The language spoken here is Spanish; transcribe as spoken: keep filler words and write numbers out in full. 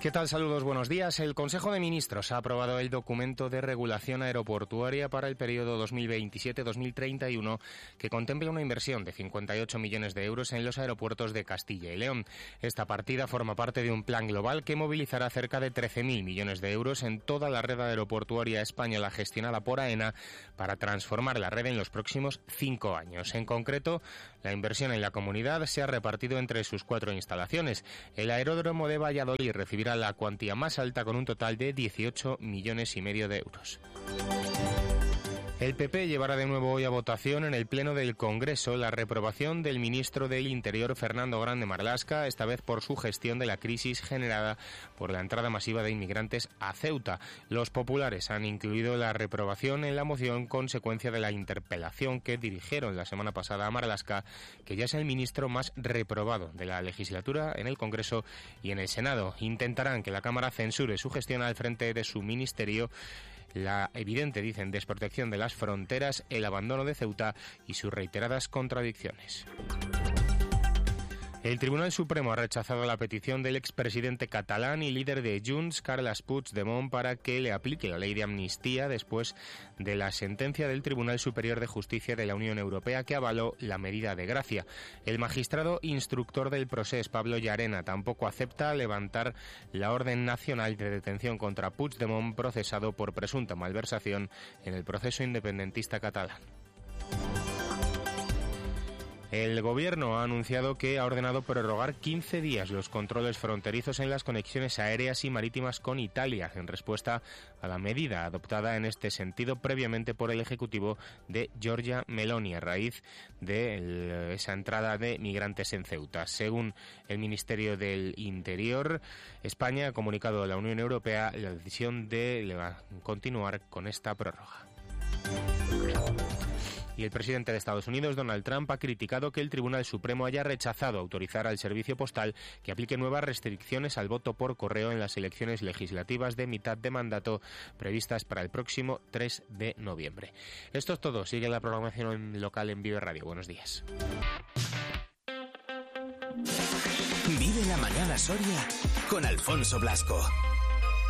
¿Qué tal? Saludos, buenos días. El Consejo de Ministros ha aprobado el documento de regulación aeroportuaria para el periodo dos mil veintisiete dos mil treinta y uno que contempla una inversión de cincuenta y ocho millones de euros en los aeropuertos de Castilla y León. Esta partida forma parte de un plan global que movilizará cerca de trece mil millones de euros en toda la red aeroportuaria española gestionada por AENA para transformar la red en los próximos cinco años. En concreto, la inversión en la comunidad se ha repartido entre sus cuatro instalaciones. El aeródromo de Valladolid recibirá la cuantía más alta con un total de dieciocho millones y medio de euros. El P P llevará de nuevo hoy a votación en el Pleno del Congreso la reprobación del ministro del Interior, Fernando Grande Marlaska, esta vez por su gestión de la crisis generada por la entrada masiva de inmigrantes a Ceuta. Los populares han incluido la reprobación en la moción consecuencia de la interpelación que dirigieron la semana pasada a Marlaska, que ya es el ministro más reprobado de la legislatura en el Congreso y en el Senado. Intentarán que la Cámara censure su gestión al frente de su ministerio, la evidente, dicen, desprotección de las fronteras, el abandono de Ceuta y sus reiteradas contradicciones. El Tribunal Supremo ha rechazado la petición del expresidente catalán y líder de Junts, Carles Puigdemont, para que le aplique la ley de amnistía después de la sentencia del Tribunal Superior de Justicia de la Unión Europea que avaló la medida de gracia. El magistrado instructor del procés, Pablo Llarena, tampoco acepta levantar la orden nacional de detención contra Puigdemont, procesado por presunta malversación en el proceso independentista catalán. El Gobierno ha anunciado que ha ordenado prorrogar quince días los controles fronterizos en las conexiones aéreas y marítimas con Italia, en respuesta a la medida adoptada en este sentido previamente por el Ejecutivo de Giorgia Meloni a raíz de esa entrada de migrantes en Ceuta. Según el Ministerio del Interior, España ha comunicado a la Unión Europea la decisión de continuar con esta prórroga. Y el presidente de Estados Unidos, Donald Trump, ha criticado que el Tribunal Supremo haya rechazado autorizar al servicio postal que aplique nuevas restricciones al voto por correo en las elecciones legislativas de mitad de mandato previstas para el próximo tres de noviembre. Esto es todo. Sigue la programación local en Vive Radio. Buenos días. Vive la mañana Soria con Alfonso Blasco.